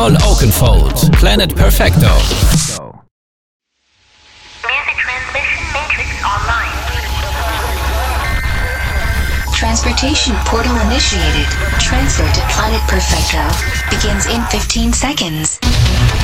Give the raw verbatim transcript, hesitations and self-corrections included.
Paul Oakenfold, Planet Perfecto. Music transmission matrix online. Transportation portal initiated. Transfer to Planet Perfecto begins in fifteen seconds.